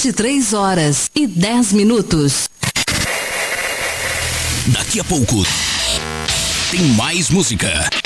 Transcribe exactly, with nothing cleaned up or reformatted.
vinte e três horas e dez minutos. Daqui a pouco tem mais música.